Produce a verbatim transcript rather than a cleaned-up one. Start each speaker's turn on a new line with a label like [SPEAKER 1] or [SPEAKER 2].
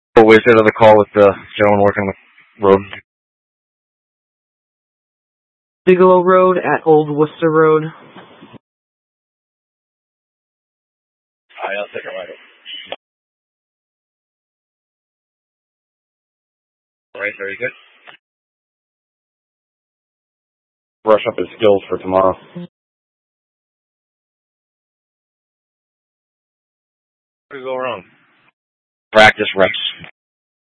[SPEAKER 1] What was it of the call with the gentleman working on the road?
[SPEAKER 2] Bigelow Road at Old Worcester Road.
[SPEAKER 1] Alright, I'll take a ride. Alright, very good. Brush up his skills for tomorrow. What did go wrong? Practice reps.